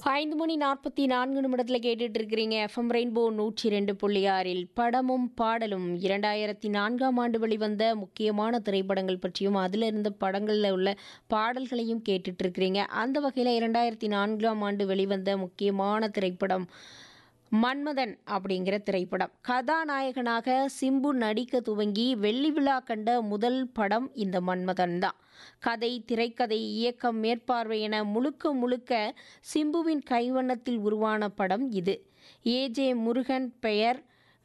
5 மணி 44 நிமிடத்தில் கேட்டுட்டு இருக்கிறீங்க எஃப்எம் ரெயின்போ 102.6இல் படமும் பாடலும் 2004ஆம் ஆண்டு வெளிவந்த முக்கியமான திரைப்படங்கள் பற்றியும் அதில் இருந்த படங்களில் உள்ள பாடல்களையும் கேட்டுட்டு இருக்கிறீங்க. அந்த வகையில் 2004ஆம் ஆண்டு வெளிவந்த முக்கியமான திரைப்படம் மன்மதன் அப்படிங்கிற திரைப்படம். கதாநாயகனாக சிம்பு நடிக்க துவங்கி வெள்ளி விழா கண்ட முதல் படம் இந்த மன்மதன் தான். கதை, திரைக்கதை, இயக்கம், மேற்பார்வை என முழுக்க முழுக்க சிம்புவின் கைவண்ணத்தில் உருவான படம் இது. ஏஜே முருகன் பெயர்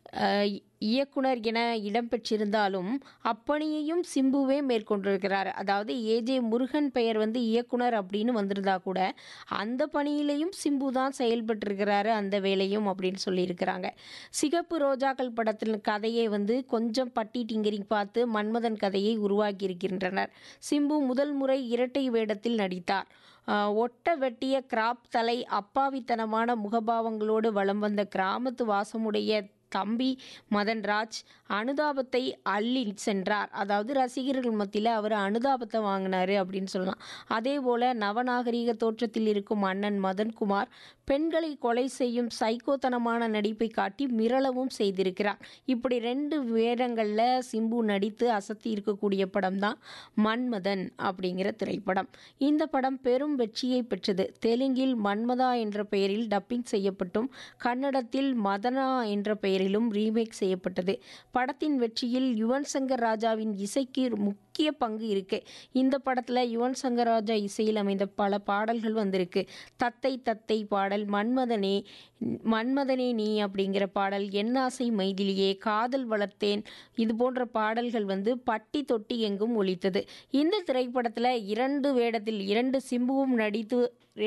இயக்குனர் என இடம்பெற்றிருந்தாலும் அப்பணியையும் சிம்புவே மேற்கொண்டிருக்கிறார். அதாவது ஏஜே முருகன் பெயர் இயக்குனர் அப்படின்னு வந்திருந்தா கூட அந்த பணியிலையும் சிம்பு தான் செயல்பட்டிருக்கிறாரு அந்த வேலையும் அப்படின்னு சொல்லியிருக்கிறாங்க. சிகப்பு ரோஜாக்கள் படத்தின் கதையை கொஞ்சம் பட்டி டிங்கரிங் பார்த்து மன்மதன் கதையை உருவாக்கியிருக்கின்றனர். சிம்பு முதல் முறை இரட்டை வேடத்தில் நடித்தார். ஒட்ட வெட்டிய கிராப் தலை, அப்பாவித்தனமான முகபாவங்களோடு வலம் வந்த கிராமத்து வாசமுடைய தம்பி மதன்ராஜ் அனுதாபத்தை அள்ளி சென்றார். அதாவது ரசிகர்கள் மத்தியில் அவர் அனுதாபத்தை வாங்கினாரு அப்படின்னு சொல்லலாம். அதே போல நவநாகரீக தோற்றத்தில் இருக்கும் அண்ணன் மதன்குமார் பெண்களை கொலை செய்யும் சைக்கோத்தனமான நடிப்பை காட்டி மிரளவும் செய்திருக்கிறார். இப்படி 2 வேடங்களில் சிம்பு நடித்து அசத்தி இருக்கக்கூடிய படம் தான் மன்மதன் அப்படிங்கிற திரைப்படம். இந்த படம் பெரும் வெற்றியை பெற்றது. தெலுங்கில் மன்மதா என்ற பெயரில் டப்பிங் செய்யப்பட்டும் கன்னடத்தில் மதனா என்ற பெயரிலும் ரீமேக் செய்யப்பட்டது. படத்தின் வெற்றியில் யுவன் சங்கர் ராஜாவின் இசைக்கு முக்கிய பங்கு இருக்கு. இந்த படத்தில் யுவன் சங்கர் ராஜா இசையில் அமைந்த பல பாடல்கள் வந்திருக்கு. தத்தை தத்தை பாடல், மன்மதனே மன்மதனே நீ அப்படிங்கிற பாடல், என்னாசை மைதிலியே, காதல் வளர்த்தேன், இது போன்ற பாடல்கள் பட்டி தொட்டி எங்கும் ஒலித்தது. இந்த திரைப்படத்தில் 2 வேடத்தில் 2 சிம்புவும் நடித்து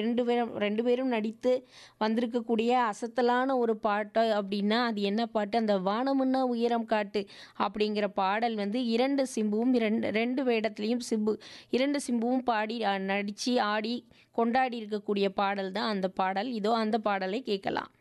2 பேரும் நடித்து வந்திருக்கக்கூடிய அசத்தலான ஒரு பாட்டு அப்படின்னா அது என்ன பாட்டு? அந்த வானமுன்னா உயரம் காட்டு அப்படிங்கிற பாடல் 2 சிம்புவும் 2 வேடத்துலையும் 2 சிம்புவும் பாடி நடித்து ஆடி கொண்டாடி இருக்கக்கூடிய பாடல் தான் அந்த பாடல். இதோ அந்த பாடலை கேட்கலாம்.